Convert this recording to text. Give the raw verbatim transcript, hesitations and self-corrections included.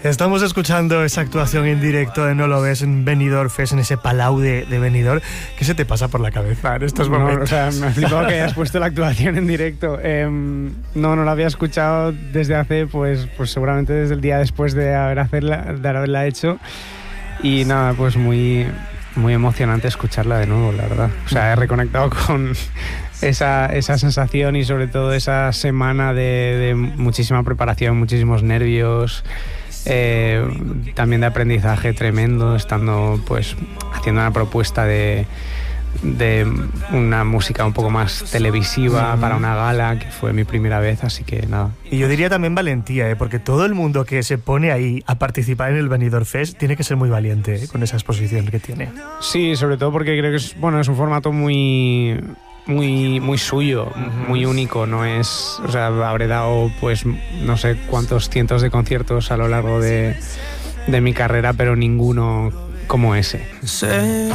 Estamos escuchando esa actuación en directo de No Lo Ves en Benidorm Fest, en ese palau de, de Benidorm. ¿Qué se te pasa por la cabeza en estos momentos? No, o sea, me ha flipado que hayas puesto la actuación en directo. Eh, no, no la había escuchado desde hace, pues, pues seguramente desde el día después de, haber hacerla, de haberla hecho. Y nada, pues muy, muy emocionante escucharla de nuevo, la verdad. O sea, he reconectado con esa, esa sensación y sobre todo esa semana de, de muchísima preparación, muchísimos nervios, eh, también de aprendizaje tremendo, estando pues haciendo una propuesta de, de una música un poco más televisiva mm. para una gala, que fue mi primera vez, así que nada. Y yo diría también valentía, ¿eh? Porque todo el mundo que se pone ahí a participar en el Benidorm Fest tiene que ser muy valiente, ¿eh? Con esa exposición que tiene. Sí, sobre todo porque creo que es, bueno, es un formato muy... muy muy suyo, uh-huh. muy único, no es, o sea, habré dado pues no sé cuántos cientos de conciertos a lo largo de, de mi carrera, pero ninguno como ese.